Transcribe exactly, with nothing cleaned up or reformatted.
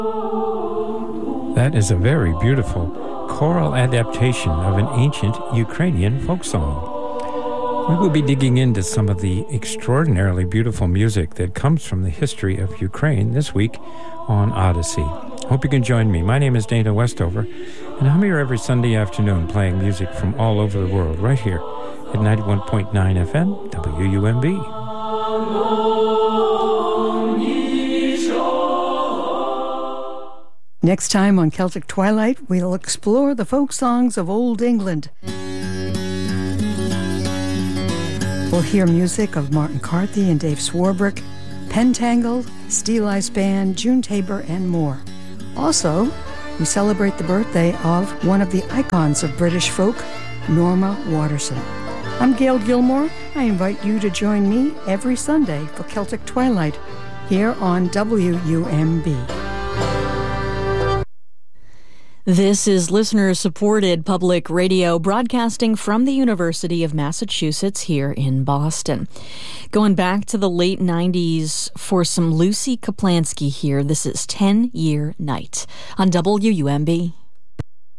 That is a very beautiful choral adaptation of an ancient Ukrainian folk song. We will be digging into some of the extraordinarily beautiful music that comes from the history of Ukraine this week on Odyssey. Hope you can join me. My name is Dana Westover, and I'm here every Sunday afternoon playing music from all over the world, right here at ninety-one point nine F M, W U M B. Next time on Celtic Twilight, we'll explore the folk songs of Old England. We'll hear music of Martin Carthy and Dave Swarbrick, Pentangle, Steel Eyes Band, June Tabor, and more. Also, we celebrate the birthday of one of the icons of British folk, Norma Waterson. I'm Gail Gilmore. I invite you to join me every Sunday for Celtic Twilight here on W U M B. This is listener-supported public radio broadcasting from the University of Massachusetts here in Boston. Going back to the late nineties for some Lucy Kaplansky here. This is ten-Year Night on W U M B.